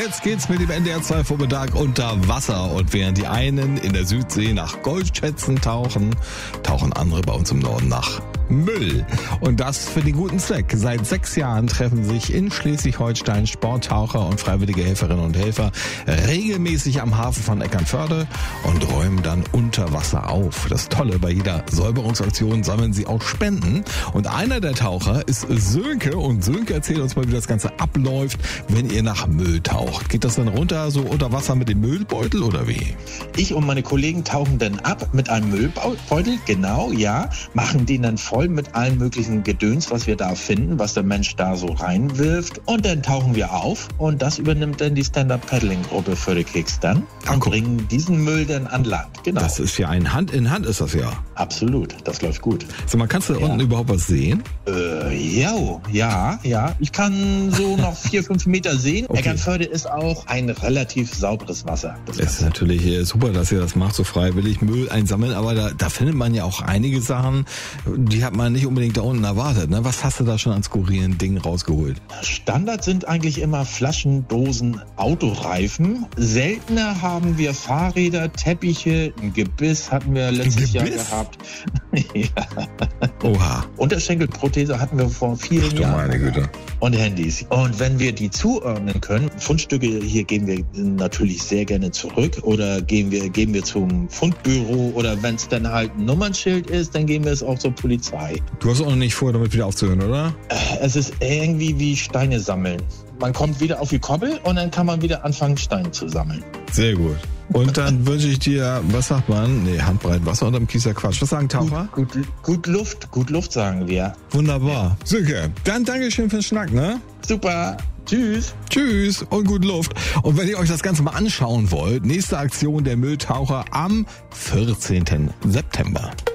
Jetzt geht's mit dem NDR 2 Vormittag unter Wasser. Und während die einen in der Südsee nach Goldschätzen tauchen, tauchen andere bei uns im Norden nach Müll. Und das für den guten Zweck. Seit 6 Jahren treffen sich in Schleswig-Holstein Sporttaucher und freiwillige Helferinnen und Helfer regelmäßig am Hafen von Eckernförde und räumen dann unter Wasser auf. Das Tolle, bei jeder Säuberungsaktion sammeln sie auch Spenden. Und einer der Taucher ist Sönke. Und Sönke erzählt uns mal, wie das Ganze abläuft, wenn ihr nach Müll taucht. Geht das dann runter so unter Wasser mit dem Müllbeutel oder wie? Ich und meine Kollegen tauchen dann ab mit einem Müllbeutel, genau, ja, machen den dann voll mit allen möglichen Gedöns, was wir da finden, was der Mensch da so reinwirft. Und dann tauchen wir auf und das übernimmt dann die Stand-Up-Paddling-Gruppe für die Kicks dann und bringen diesen Müll dann an Land. Genau. Das ist ja ein Hand in Hand, ist das ja. Absolut, das läuft gut. Sag mal, kannst du da unten überhaupt was sehen? Ja. Ich kann so noch 4-5 Meter sehen. Okay. Eckernförde ist auch ein relativ sauberes Wasser. Das ist natürlich super, dass ihr das macht, so freiwillig Müll einsammeln, aber da findet man ja auch einige Sachen, die hat man nicht unbedingt da unten erwartet. Ne? Was hast du da schon an skurrilen Dingen rausgeholt? Standard sind eigentlich immer Flaschen, Dosen, Autoreifen. Seltener haben wir Fahrräder, Teppiche, ein Gebiss hatten wir letztes Jahr gehabt. Ja. Oha. Unterschenkelprothese hatten wir vor vielen Jahren. Meine Güte. Und Handys. Und wenn wir die zuordnen können, Fundstücke hier geben wir natürlich sehr gerne zurück oder geben wir zum Fundbüro oder wenn es dann halt ein Nummernschild ist, dann geben wir es auch zur Polizei. Du hast auch noch nicht vor, damit wieder aufzuhören, oder? Es ist irgendwie wie Steine sammeln. Man kommt wieder auf die Koppel und dann kann man wieder anfangen, Steine zu sammeln. Sehr gut. Und dann wünsche ich dir, was sagt man? Nee, handbreit Wasser unterm Kies ja Quatsch. Was sagen Taucher? Gut Luft sagen wir. Wunderbar. Sönke, dann Dankeschön fürs Schnack, ne? Super. Tschüss. Tschüss und gute Luft. Und wenn ihr euch das Ganze mal anschauen wollt, nächste Aktion der Mülltaucher am 14. September.